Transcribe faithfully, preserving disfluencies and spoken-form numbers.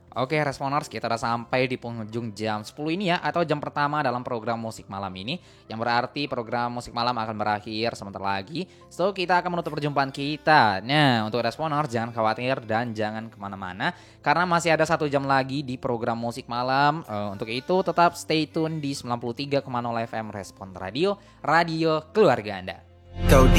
Oke, Responers, kita udah sampai di penghujung jam sepuluh ini ya, atau jam pertama dalam program musik malam ini, yang berarti program musik malam akan berakhir sebentar lagi. So, kita akan menutup perjumpaan kita. Nah, untuk Responers, jangan khawatir dan jangan kemana-mana, karena masih ada satu jam lagi di program musik malam. Uh, untuk itu, tetap stay tune di sembilan puluh tiga koma nol F M Respon Radio, radio keluarga Anda. Kau